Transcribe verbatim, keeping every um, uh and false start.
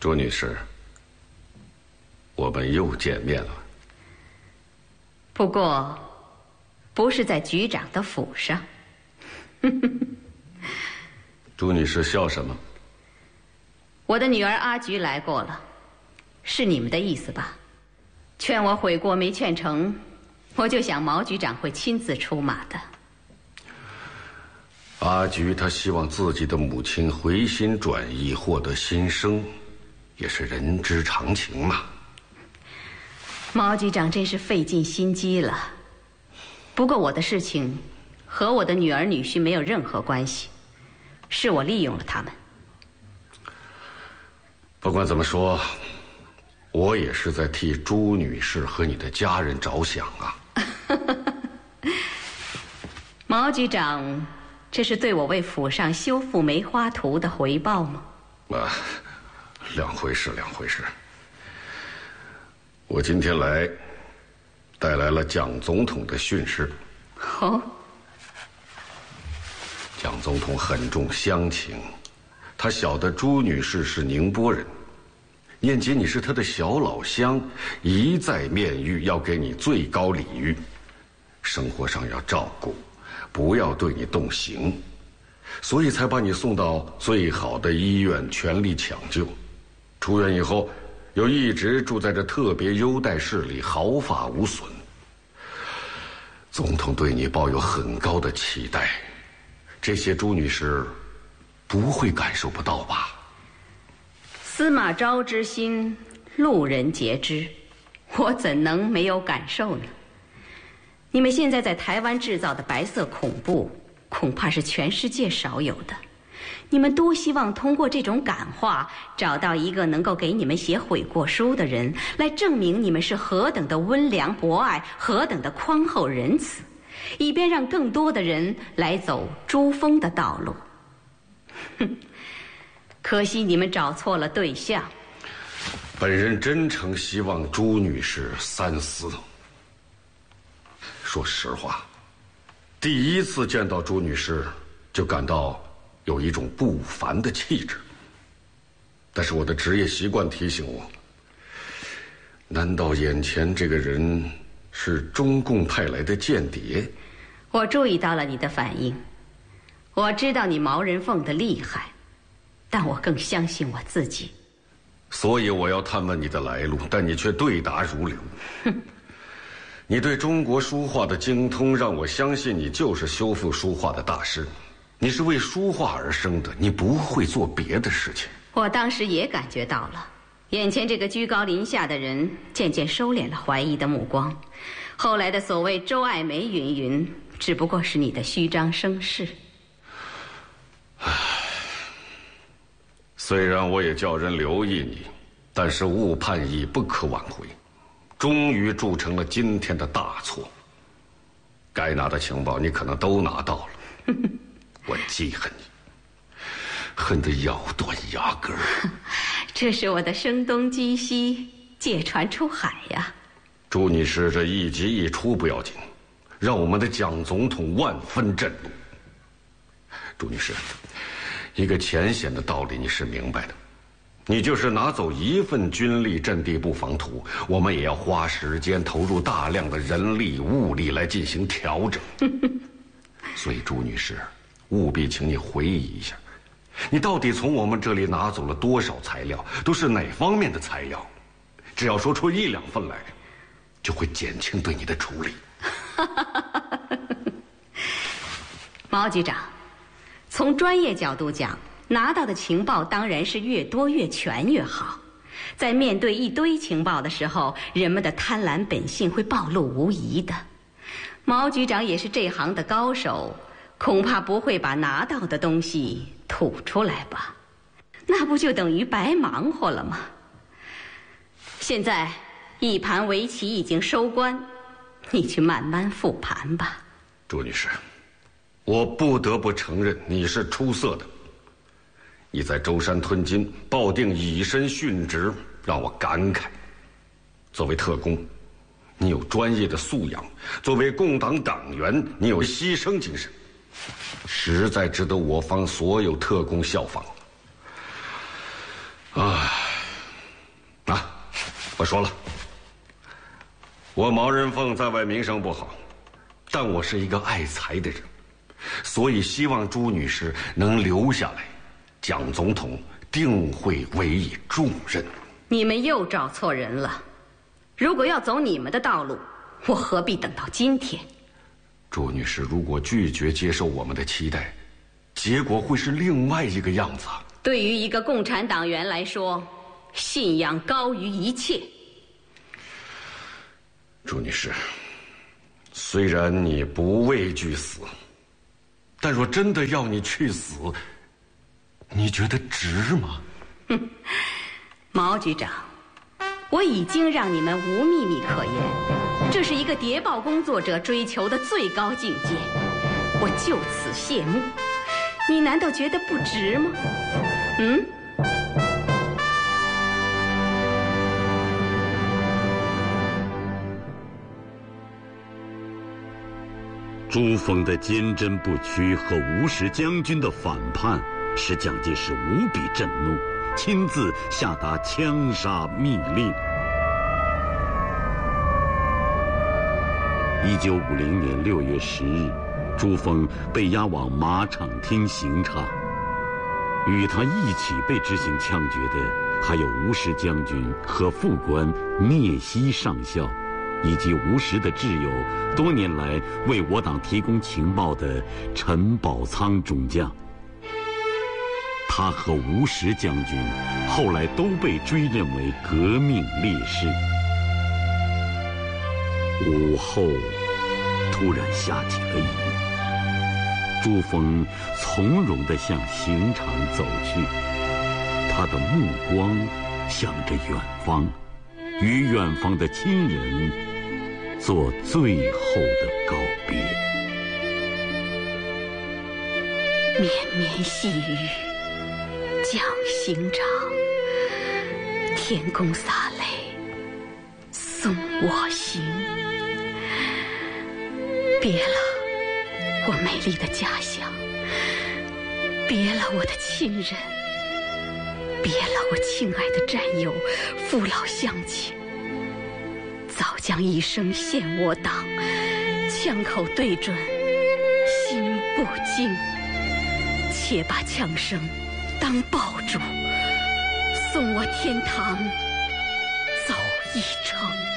朱女士，我们又见面了。 不过，不是在局长的府上。 朱女士笑什么？ 我的女儿阿菊来过了，是你们的意思吧？劝我悔过没劝成，我就想毛局长会亲自出马的。 阿菊她希望自己的母亲回心转意，获得新生，也是人之常情嘛。 毛局长真是费尽心机了。不过我的事情和我的女儿女婿没有任何关系，是我利用了他们。 不管怎么说，我也是在替朱女士和你的家人着想啊。 毛局长，这是对我为府上修复梅花图的回报吗？ 啊，两回事，两回事。我今天来，带来了蒋总统的训示。 哦， 蒋总统很重乡情，他晓得朱女士是宁波人，念及你是他的小老乡，一再面谕要给你最高礼遇，生活上要照顾，不要对你动刑，所以才把你送到最好的医院全力抢救。出院以后，又一直住在这特别优待室里，毫发无损。总统对你抱有很高的期待，这些朱女士不会感受不到吧？ 司马昭之心，路人皆知，我怎能没有感受呢？你们现在在台湾制造的白色恐怖，恐怕是全世界少有的。你们多希望通过这种感化，找到一个能够给你们写悔过书的人，来证明你们是何等的温良博爱，何等的宽厚仁慈，以便让更多的人来走珠峰的道路。哼，可惜你们找错了对象。 本人真诚希望朱女士三思。说实话，第一次见到朱女士，就感到有一种不凡的气质。但是我的职业习惯提醒我，难道眼前这个人是中共派来的间谍？ 我注意到了你的反应，我知道你毛人凤的厉害，但我更相信我自己。 所以我要探问你的来路，但你却对答如流。你对中国书画的精通，让我相信你就是修复书画的大师。你是为书画而生的，你不会做别的事情。 我当时也感觉到了，眼前这个居高临下的人渐渐收敛了怀疑的目光，后来的所谓周爱梅云云，只不过是你的虚张声势。 唉，虽然我也叫人留意你，但是误判已不可挽回，终于铸成了今天的大错。该拿的情报你可能都拿到了。我记恨你，恨得咬断牙根儿。 这是我的声东击西，借船出海呀。 朱女士这一击一出不要紧，让我们的蒋总统万分震怒。朱女士，一个浅显的道理你是明白的，你就是拿走一份军力阵地布防图，我们也要花时间投入大量的人力物力来进行调整。所以朱女士，务必请你回忆一下，你到底从我们这里拿走了多少材料，都是哪方面的材料？只要说出一两份来，就会减轻对你的处理。 毛局长，从专业角度讲，拿到的情报当然是越多越全越好。在面对一堆情报的时候，人们的贪婪本性会暴露无遗的。毛局长也是这行的高手，恐怕不会把拿到的东西吐出来吧？那不就等于白忙活了吗？现在一盘围棋已经收官，你去慢慢复盘吧。 朱女士，我不得不承认你是出色的。你在舟山吞金，抱定以身殉职，让我感慨。作为特工，你有专业的素养；作为共党党员，你有牺牲精神，实在值得我方所有特工效仿。啊， 我说了，我毛人凤在外名声不好，但我是一个爱才的人，所以希望朱女士能留下来，蒋总统定会委以重任。 你们又找错人了。如果要走你们的道路，我何必等到今天？ 朱女士如果拒绝接受我们的期待，结果会是另外一个样子。 对于一个共产党员来说，信仰高于一切。 朱女士，虽然你不畏惧死，但若真的要你去死，你觉得值吗？ 哼，毛局长，我已经让你们无秘密可言，这是一个谍报工作者追求的最高境界。我就此谢幕，你难道觉得不值吗？嗯？ 朱峰的坚贞不屈和吴石将军的反叛，使蒋介石无比震怒，亲自下达枪杀密令。一九五零年六月十日，朱峰被押往马场厅刑场。与他一起被执行枪决的，还有吴石将军和副官聂锡上校，以及吴石的挚友，多年来为我党提供情报的陈宝仓中将。他和吴石将军后来都被追认为革命烈士。午后突然下起了雨，朱峰从容地向刑场走去，他的目光向着远方，与远方的亲人做最后的告别。 绵绵细雨降刑场，天公洒泪送我行。别了，我美丽的家乡，别了我的亲人，别了我亲爱的战友、父老乡亲，早将一生献我党，枪口对准心不惊，且把枪声当爆竹，送我天堂走一程。